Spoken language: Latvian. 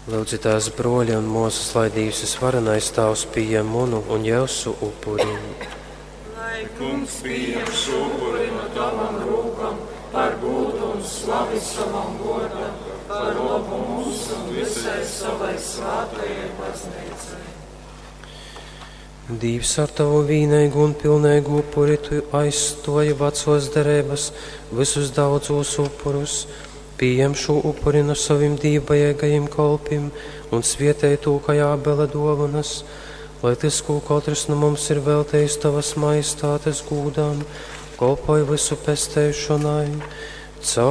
Lūdzu, tās broļi un mūsu slaidījusies varenais tavs pieņem munu un Jēzu upuri. Lai kungs pieņem šo upuri no tavam rūkam, par gūtu un slavi savam godam, par labu mums un visai savai svētajai baznīcai. Dievs, ar tavu vīneigu un pilnīgu upuri tu aizstoji vecos derības, visus daudzos upurus. Pieņem šo upuri no saviem dīvbajīgajiem kalpiem un svietēji to, kā Ābela dāvanas, lai tas, ko katrs no mums ir veltējis tavas majestātes gūdām, kalpoja visu pestēšanai.